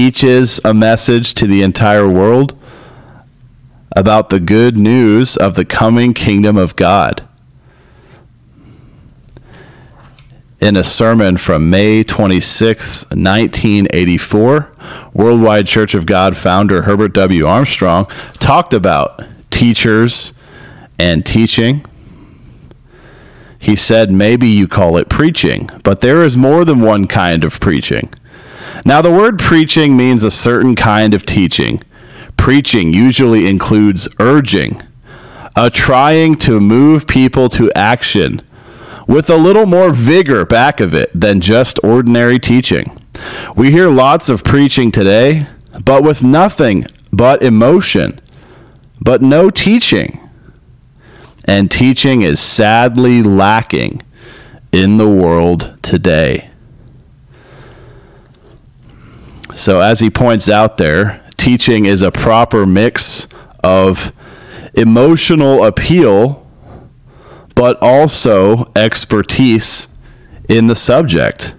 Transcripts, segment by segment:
teaches a message to the entire world about the good news of the coming kingdom of God. In a sermon from May 26, 1984, Worldwide Church of God founder Herbert W. Armstrong talked about teachers and teaching. He said, maybe you call it preaching, but there is more than one kind of preaching. Now, the word preaching means a certain kind of teaching. Preaching usually includes urging, a trying to move people to action, with a little more vigor back of it than just ordinary teaching. We hear lots of preaching today, but with nothing but emotion, but no teaching. And teaching is sadly lacking in the world today. So as he points out there, teaching is a proper mix of emotional appeal but also expertise in the subject.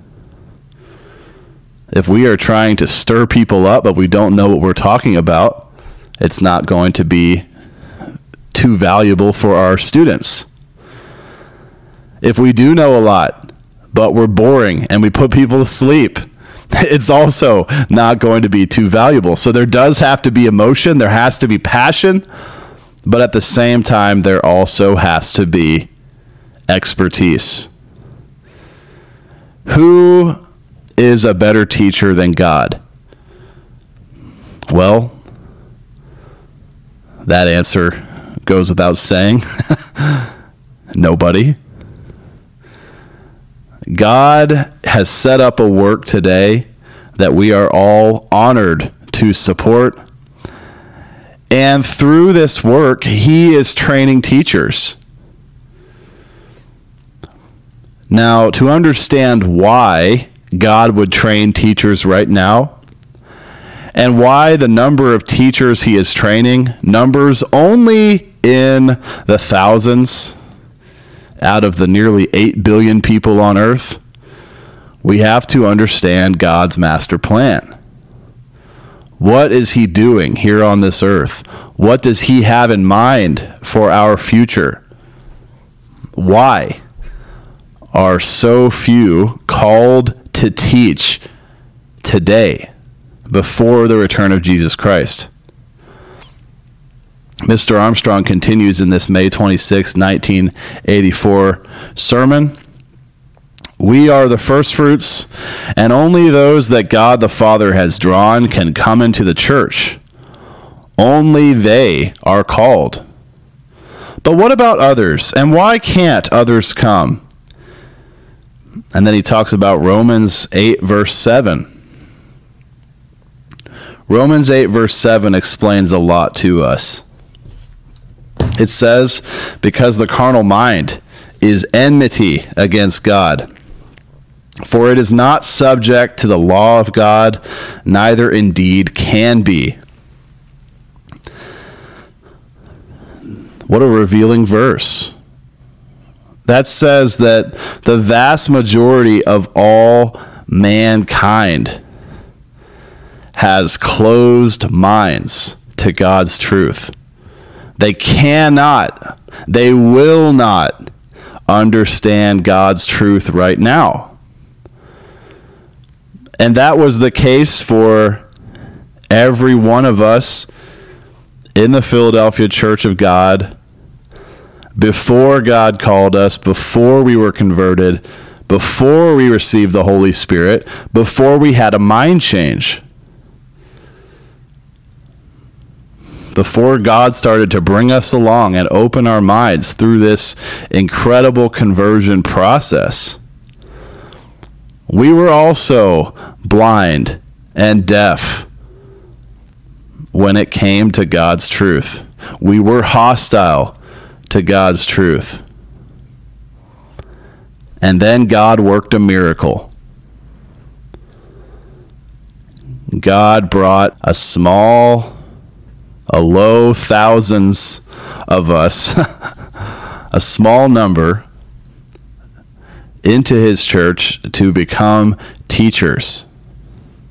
If we are trying to stir people up, but we don't know what we're talking about, it's not going to be too valuable for our students. If we do know a lot, but we're boring and we put people to sleep, it's also not going to be too valuable. So there does have to be emotion, there has to be passion, but at the same time, there also has to be expertise. Who is a better teacher than God? Well, that answer goes without saying. Nobody. God has set up a work today that we are all honored to support. And through this work, he is training teachers. Now, to understand why God would train teachers right now, and why the number of teachers he is training numbers only in the thousands out of the nearly 8 billion people on earth, we have to understand God's master plan. What is he doing here on this earth? What does he have in mind for our future? Why are so few called to teach today before the return of Jesus Christ? Mr. Armstrong continues in this May 26, 1984 sermon. We are the firstfruits, and only those that God the Father has drawn can come into the church. Only they are called. But what about others, and why can't others come? And then he talks about Romans 8, verse 7. Romans 8, verse 7 explains a lot to us. It says, because the carnal mind is enmity against God. For it is not subject to the law of God, neither indeed can be. What a revealing verse. That says that the vast majority of all mankind has closed minds to God's truth. They cannot, they will not understand God's truth right now. And that was the case for every one of us in the Philadelphia Church of God before God called us, before we were converted, before we received the Holy Spirit, before we had a mind change. Before God started to bring us along and open our minds through this incredible conversion process, we were also blind and deaf when it came to God's truth. We were hostile to God's truth. And then God worked a miracle. God brought a low thousands of us, a small number, into his church to become teachers.